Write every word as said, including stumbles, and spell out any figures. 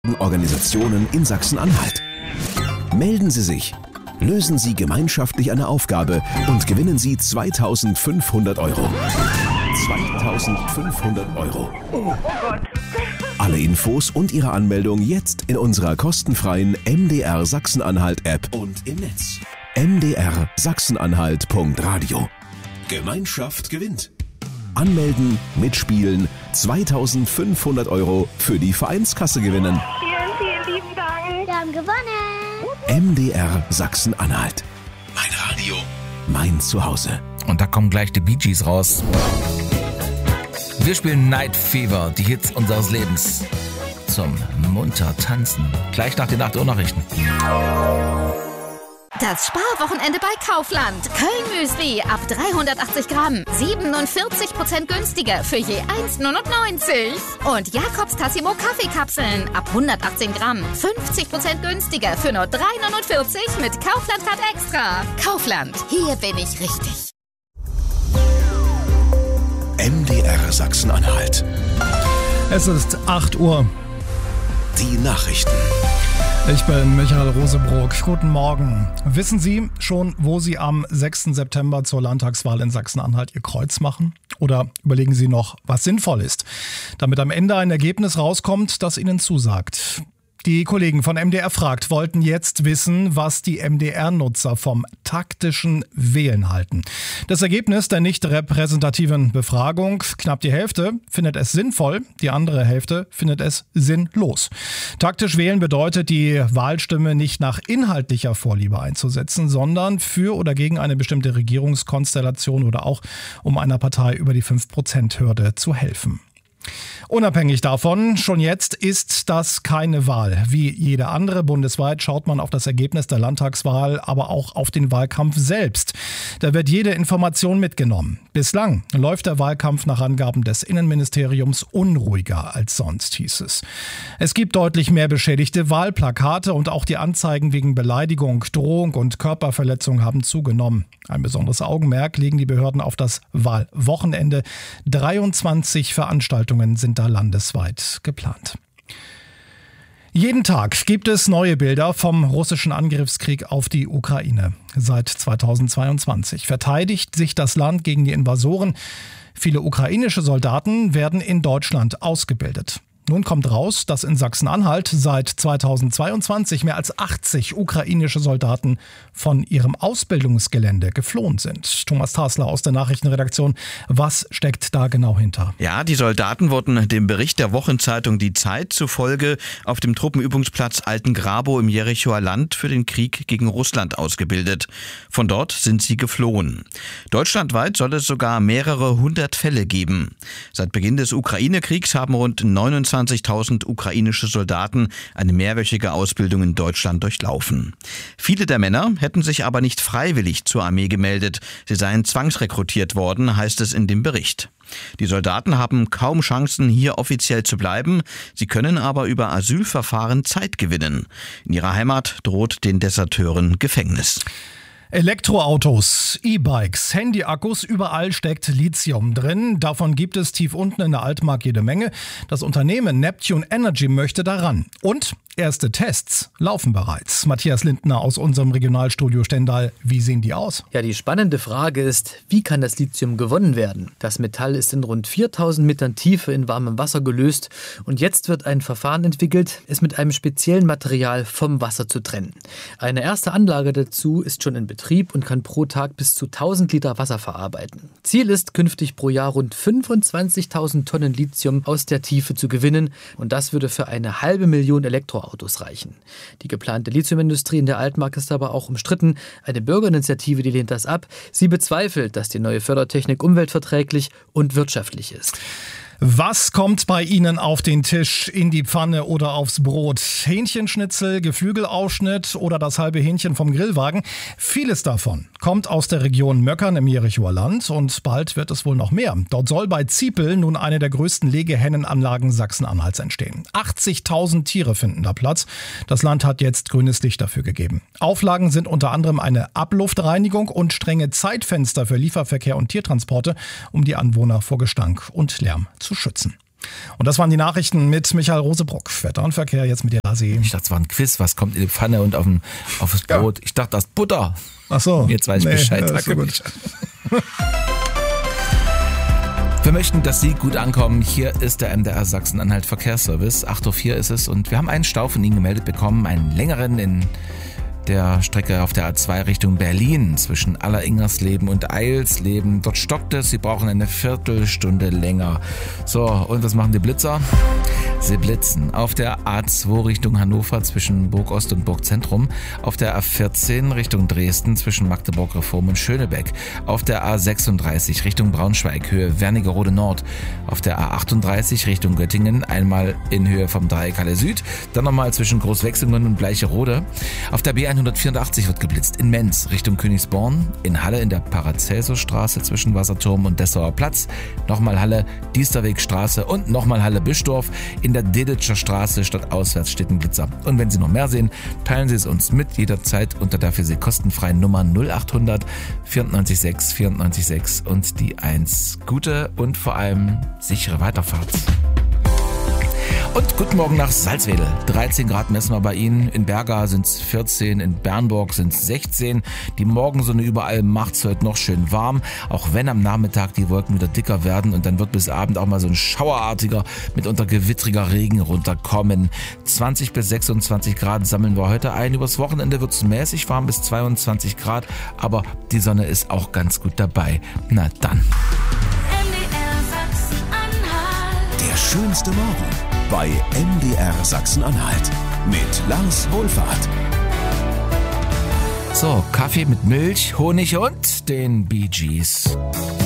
Organisationen in Sachsen-Anhalt. Melden Sie sich, lösen Sie gemeinschaftlich eine Aufgabe und gewinnen Sie zweitausendfünfhundert Euro. zweitausendfünfhundert Euro. Oh Gott. Alle Infos und Ihre Anmeldung jetzt in unserer kostenfreien M D R Sachsen-Anhalt-App und im Netz. m d r sachsenanhalt punkt radio. Gemeinschaft gewinnt. Anmelden, mitspielen, zweitausendfünfhundert Euro für die Vereinskasse gewinnen. Vielen, vielen lieben Dank. Wir haben gewonnen. M D R Sachsen-Anhalt. Mein Radio, mein Zuhause. Und da kommen gleich die Bee Gees raus. Wir spielen Night Fever, die Hits unseres Lebens. Zum munter Tanzen. Gleich nach den acht Uhr Nachrichten. Das Sparwochenende bei Kaufland. Köln-Müsli ab dreihundertachtzig Gramm. siebenundvierzig Prozent günstiger für je eins Komma neunundneunzig. Und Jakobs Tassimo Kaffeekapseln ab hundertachtzehn Gramm. fünfzig Prozent günstiger für nur drei Komma neunundvierzig mit Kaufland-Card Extra. Kaufland, hier bin ich richtig. M D R Sachsen-Anhalt. Es ist acht Uhr. Die Nachrichten. Ich bin Michael Rosebrock. Guten Morgen. Wissen Sie schon, wo Sie am sechsten September zur Landtagswahl in Sachsen-Anhalt Ihr Kreuz machen? Oder überlegen Sie noch, was sinnvoll ist, damit am Ende ein Ergebnis rauskommt, das Ihnen zusagt? Die Kollegen von M D R fragt wollten jetzt wissen, was die M D R-Nutzer vom taktischen Wählen halten. Das Ergebnis der nicht repräsentativen Befragung, knapp die Hälfte findet es sinnvoll, die andere Hälfte findet es sinnlos. Taktisch wählen bedeutet, die Wahlstimme nicht nach inhaltlicher Vorliebe einzusetzen, sondern für oder gegen eine bestimmte Regierungskonstellation oder auch um einer Partei über die fünf Prozent Hürde zu helfen. Unabhängig davon, schon jetzt ist das keine Wahl. Wie jede andere bundesweit schaut man auf das Ergebnis der Landtagswahl, aber auch auf den Wahlkampf selbst. Da wird jede Information mitgenommen. Bislang läuft der Wahlkampf nach Angaben des Innenministeriums unruhiger als sonst, hieß es. Es gibt deutlich mehr beschädigte Wahlplakate und auch die Anzeigen wegen Beleidigung, Drohung und Körperverletzung haben zugenommen. Ein besonderes Augenmerk legen die Behörden auf das Wahlwochenende. dreiundzwanzig Veranstaltungen sind da landesweit geplant. Jeden Tag gibt es neue Bilder vom russischen Angriffskrieg auf die Ukraine. Seit zweitausendzweiundzwanzig verteidigt sich das Land gegen die Invasoren. Viele ukrainische Soldaten werden in Deutschland ausgebildet. Nun kommt raus, dass in Sachsen-Anhalt seit zweitausendzweiundzwanzig mehr als achtzig ukrainische Soldaten von ihrem Ausbildungsgelände geflohen sind. Thomas Tasler aus der Nachrichtenredaktion. Was steckt da genau hinter? Ja, die Soldaten wurden dem Bericht der Wochenzeitung Die Zeit zufolge auf dem Truppenübungsplatz Altengrabow im Jerichoer Land für den Krieg gegen Russland ausgebildet. Von dort sind sie geflohen. Deutschlandweit soll es sogar mehrere hundert Fälle geben. Seit Beginn des Ukraine-Kriegs haben rund neunundzwanzigtausend ukrainische Soldaten eine mehrwöchige Ausbildung in Deutschland durchlaufen. Viele der Männer hätten sich aber nicht freiwillig zur Armee gemeldet. Sie seien zwangsrekrutiert worden, heißt es in dem Bericht. Die Soldaten haben kaum Chancen, hier offiziell zu bleiben. Sie können aber über Asylverfahren Zeit gewinnen. In ihrer Heimat droht den Deserteuren Gefängnis. Elektroautos, E-Bikes, Handyakkus, überall steckt Lithium drin. Davon gibt es tief unten in der Altmark jede Menge. Das Unternehmen Neptune Energy möchte daran. Und erste Tests laufen bereits. Matthias Lindner aus unserem Regionalstudio Stendal. Wie sehen die aus? Ja, die spannende Frage ist, wie kann das Lithium gewonnen werden? Das Metall ist in rund viertausend Metern Tiefe in warmem Wasser gelöst. Und jetzt wird ein Verfahren entwickelt, es mit einem speziellen Material vom Wasser zu trennen. Eine erste Anlage dazu ist schon in Betrieb und kann pro Tag bis zu tausend Liter Wasser verarbeiten. Ziel ist, künftig pro Jahr rund fünfundzwanzigtausend Tonnen Lithium aus der Tiefe zu gewinnen. Und das würde für eine halbe Million Elektroautos reichen. Die geplante Lithiumindustrie in der Altmark ist aber auch umstritten. Eine Bürgerinitiative, die lehnt das ab. Sie bezweifelt, dass die neue Fördertechnik umweltverträglich und wirtschaftlich ist. Was kommt bei Ihnen auf den Tisch, in die Pfanne oder aufs Brot? Hähnchenschnitzel, Geflügelausschnitt oder das halbe Hähnchen vom Grillwagen? Vieles davon kommt aus der Region Möckern im Jerichoer Land und bald wird es wohl noch mehr. Dort soll bei Ziepel nun eine der größten Legehennenanlagen Sachsen-Anhalts entstehen. achtzigtausend Tiere finden da Platz. Das Land hat jetzt grünes Licht dafür gegeben. Auflagen sind unter anderem eine Abluftreinigung und strenge Zeitfenster für Lieferverkehr und Tiertransporte, um die Anwohner vor Gestank und Lärm zu schützen. Und das waren die Nachrichten mit Michael Rosebrock. Wetter und Verkehr jetzt mit dir, Lassi. Ich dachte, es war ein Quiz. Was kommt in die Pfanne und auf, den, auf das Brot? Ja. Ich dachte, das ist Butter. Ach so. Jetzt weiß ich nee, Bescheid. Ja, Danke, gut. Wir möchten, dass Sie gut ankommen. Hier ist der M D R Sachsen-Anhalt Verkehrsservice. acht Uhr vier ist es und wir haben einen Stau von Ihnen gemeldet bekommen. Einen längeren in der Strecke auf der A zwei Richtung Berlin zwischen Alleringersleben und Eilsleben. Dort stockt es. Sie brauchen eine Viertelstunde länger. So, und was machen die Blitzer? Sie blitzen auf der A zwei Richtung Hannover zwischen Burg Ost und Burg Zentrum, auf der A vierzehn Richtung Dresden zwischen Magdeburg Reform und Schönebeck, auf der A sechsunddreißig Richtung Braunschweig Höhe Wernigerode Nord, auf der A achtunddreißig Richtung Göttingen einmal in Höhe vom Dreieck Halle Süd, dann nochmal zwischen Großwechselungen und Bleicherode. Auf der B hundertvierundachtzig wird geblitzt in Menz Richtung Königsborn, in Halle in der Paracelsusstraße zwischen Wasserturm und Dessauer Platz, nochmal Halle Diesterwegstraße und nochmal Halle Bischdorf. In der Deditscher Straße statt auswärts steht ein Blitzer. Und wenn Sie noch mehr sehen, teilen Sie es uns mit jederzeit unter der für Sie kostenfreien Nummer null achthundert vierundneunzig sechs vierundneunzig sechs und die eins. Gute und vor allem sichere Weiterfahrt. Und guten Morgen nach Salzwedel. dreizehn Grad messen wir bei Ihnen. In Berga sind es vierzehn, in Bernburg sind es sechzehn. Die Morgensonne überall macht es heute noch schön warm, auch wenn am Nachmittag die Wolken wieder dicker werden und dann wird bis Abend auch mal so ein schauerartiger, mitunter gewittriger Regen runterkommen. zwanzig bis sechsundzwanzig Grad sammeln wir heute ein. Übers Wochenende wird es mäßig warm bis zweiundzwanzig Grad, aber die Sonne ist auch ganz gut dabei. Na dann. Der schönste Morgen bei M D R Sachsen-Anhalt mit Lars Wohlfahrt. So, Kaffee mit Milch, Honig und den Bee Gees.